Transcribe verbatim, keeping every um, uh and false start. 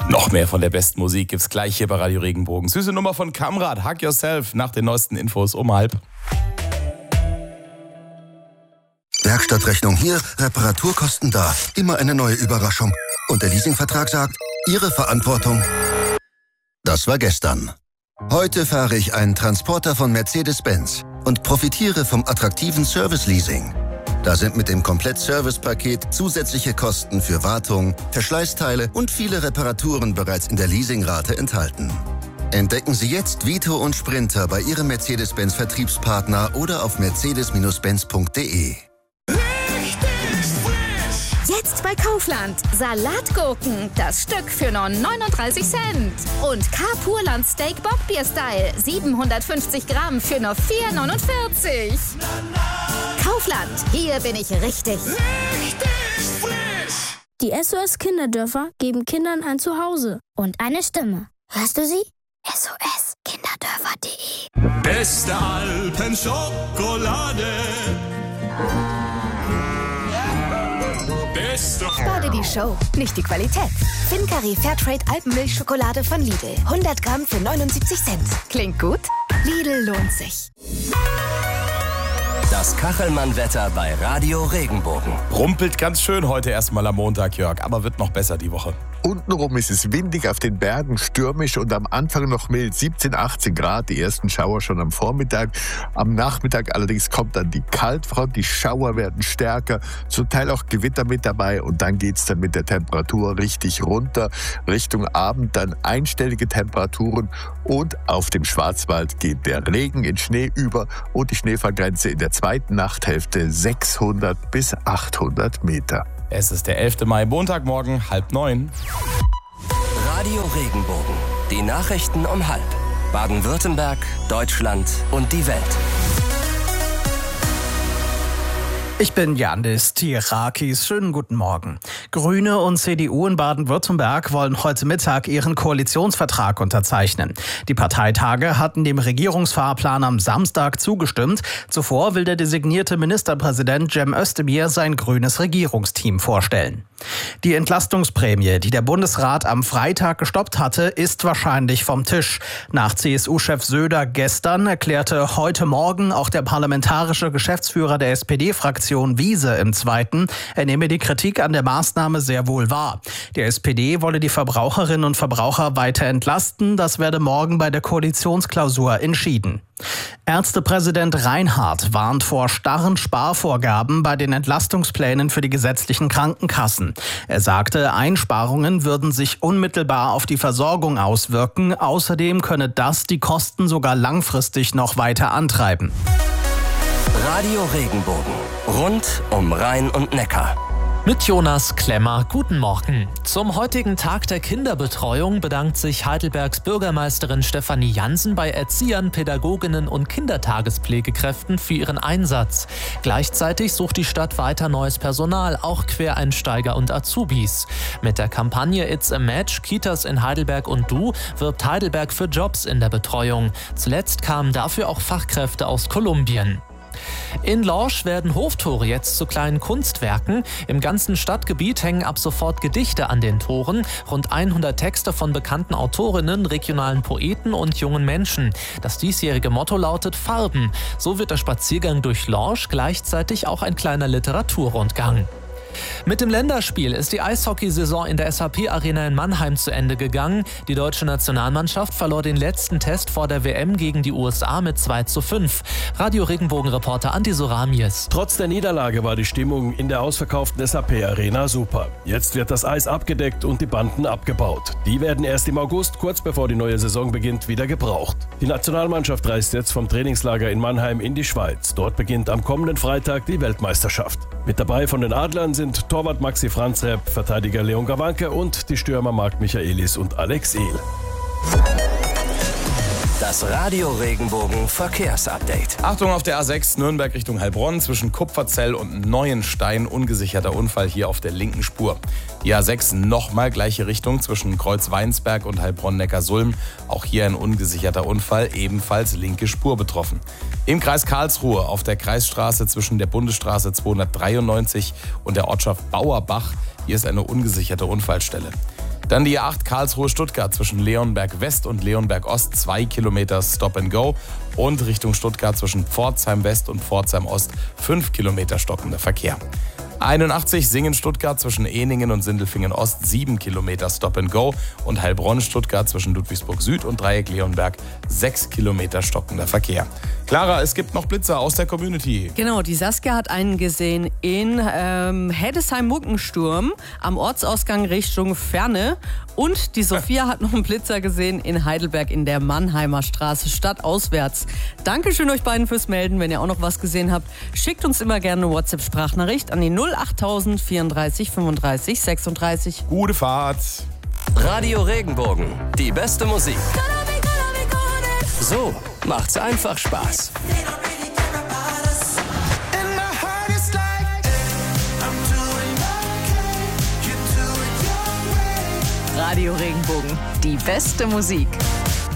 Noch mehr von der besten Musik gibt's gleich hier bei Radio Regenbogen. Süße Nummer von Kamrat, Hug Yourself, nach den neuesten Infos um halb. Werkstattrechnung hier, Reparaturkosten da. Immer eine neue Überraschung. Und der Leasingvertrag sagt, Ihre Verantwortung. Das war gestern. Heute fahre ich einen Transporter von Mercedes-Benz und profitiere vom attraktiven Service-Leasing. Da sind mit dem Komplett-Service-Paket zusätzliche Kosten für Wartung, Verschleißteile und viele Reparaturen bereits in der Leasingrate enthalten. Entdecken Sie jetzt Vito und Sprinter bei Ihrem Mercedes-Benz-Vertriebspartner oder auf mercedes Benz punkt de. Jetzt bei Kaufland. Salatgurken, das Stück für nur neununddreißig Cent. Und K-Purland Steak Bockbier-Style, siebenhundertfünfzig Gramm für nur vier neunundvierzig. Kaufland, hier bin ich richtig. Richtig frisch. Die S O S Kinderdörfer geben Kindern ein Zuhause und eine Stimme. Hörst du sie? S O S Kinderdörfer punkt de. Beste Alpenschokolade. Spar dir die Show, nicht die Qualität. Fincari Fairtrade Alpenmilchschokolade von Lidl. hundert Gramm für neunundsiebzig Cent. Klingt gut? Lidl lohnt sich. Das Kachelmann-Wetter bei Radio Regenbogen. Rumpelt ganz schön heute erstmal am Montag, Jörg, aber wird noch besser die Woche. Untenrum ist es windig, auf den Bergen stürmisch und am Anfang noch mild, siebzehn, achtzehn Grad, die ersten Schauer schon am Vormittag. Am Nachmittag allerdings kommt dann die Kaltfront, die Schauer werden stärker, zum Teil auch Gewitter mit dabei und dann geht's dann mit der Temperatur richtig runter. Richtung Abend dann einstellige Temperaturen und auf dem Schwarzwald geht der Regen in Schnee über und die Schneefallgrenze in der zweiten Nachthälfte sechshundert bis achthundert Meter. Es ist der elfte Mai, Montagmorgen, halb neun. Radio Regenbogen. Die Nachrichten um halb. Baden-Württemberg, Deutschland und die Welt. Ich bin Yandis Tirakis. Schönen guten Morgen. Grüne und C D U in Baden-Württemberg wollen heute Mittag ihren Koalitionsvertrag unterzeichnen. Die Parteitage hatten dem Regierungsfahrplan am Samstag zugestimmt. Zuvor will der designierte Ministerpräsident Cem Özdemir sein grünes Regierungsteam vorstellen. Die Entlastungsprämie, die der Bundesrat am Freitag gestoppt hatte, ist wahrscheinlich vom Tisch. Nach C S U-Chef Söder gestern erklärte heute Morgen auch der parlamentarische Geschäftsführer der S P D-Fraktion Wiese im Zweiten, er nehme die Kritik an der Maßnahme sehr wohl wahr. Die S P D wolle die Verbraucherinnen und Verbraucher weiter entlasten. Das werde morgen bei der Koalitionsklausur entschieden. Ärztepräsident Reinhardt warnt vor starren Sparvorgaben bei den Entlastungsplänen für die gesetzlichen Krankenkassen. Er sagte, Einsparungen würden sich unmittelbar auf die Versorgung auswirken. Außerdem könne das die Kosten sogar langfristig noch weiter antreiben. Radio Regenbogen. Rund um Rhein und Neckar. Mit Jonas Klemmer, guten Morgen. Zum heutigen Tag der Kinderbetreuung bedankt sich Heidelbergs Bürgermeisterin Stefanie Jansen bei Erziehern, Pädagoginnen und Kindertagespflegekräften für ihren Einsatz. Gleichzeitig sucht die Stadt weiter neues Personal, auch Quereinsteiger und Azubis. Mit der Kampagne It's a Match, Kitas in Heidelberg und Du wirbt Heidelberg für Jobs in der Betreuung. Zuletzt kamen dafür auch Fachkräfte aus Kolumbien. In Lorsch werden Hoftore jetzt zu kleinen Kunstwerken. Im ganzen Stadtgebiet hängen ab sofort Gedichte an den Toren. Rund hundert Texte von bekannten Autorinnen, regionalen Poeten und jungen Menschen. Das diesjährige Motto lautet Farben. So wird der Spaziergang durch Lorsch gleichzeitig auch ein kleiner Literaturrundgang. Mit dem Länderspiel ist die Eishockeysaison in der S A P-Arena in Mannheim zu Ende gegangen. Die deutsche Nationalmannschaft verlor den letzten Test vor der W M gegen die U S A mit zwei zu fünf. Radio Regenbogen-Reporter Andi Soramies. Trotz der Niederlage war die Stimmung in der ausverkauften S A P-Arena super. Jetzt wird das Eis abgedeckt und die Banden abgebaut. Die werden erst im August, kurz bevor die neue Saison beginnt, wieder gebraucht. Die Nationalmannschaft reist jetzt vom Trainingslager in Mannheim in die Schweiz. Dort beginnt am kommenden Freitag die Weltmeisterschaft. Mit dabei von den Adlern sind Torwart Maxi Franzrepp, Verteidiger Leon Gawanke und die Stürmer Marc Michaelis und Alex Ehl. Das Radio Regenbogen Verkehrsupdate. Achtung auf der A sechs Nürnberg Richtung Heilbronn zwischen Kupferzell und Neuenstein. Ungesicherter Unfall hier auf der linken Spur. Die A sechs nochmal gleiche Richtung zwischen Kreuz-Weinsberg und Heilbronn-Neckarsulm. Auch hier ein ungesicherter Unfall, ebenfalls linke Spur betroffen. Im Kreis Karlsruhe auf der Kreisstraße zwischen der Bundesstraße zweihundertdreiundneunzig und der Ortschaft Bauerbach. Hier ist eine ungesicherte Unfallstelle. Dann die A acht Karlsruhe-Stuttgart zwischen Leonberg West und Leonberg Ost, zwei Kilometer Stop and Go. Und Richtung Stuttgart zwischen Pforzheim West und Pforzheim Ost, fünf Kilometer stockender Verkehr. einundachtzig Singen-Stuttgart zwischen Ehningen und Sindelfingen Ost, sieben Kilometer Stop and Go. Und Heilbronn-Stuttgart zwischen Ludwigsburg Süd und Dreieck Leonberg, sechs Kilometer stockender Verkehr. Clara, es gibt noch Blitzer aus der Community. Genau, die Saskia hat einen gesehen in ähm, Heddesheim-Muckensturm am Ortsausgang Richtung Ferne. Und die Sophia hat noch einen Blitzer gesehen in Heidelberg in der Mannheimer Straße, stadtauswärts. Dankeschön euch beiden fürs Melden. Wenn ihr auch noch was gesehen habt, schickt uns immer gerne eine WhatsApp-Sprachnachricht an die null achttausend vierunddreißig fünfunddreißig sechsunddreißig. Gute Fahrt. Radio Regenbogen, die beste Musik. So macht's einfach Spaß. Radio Regenbogen, die beste Musik.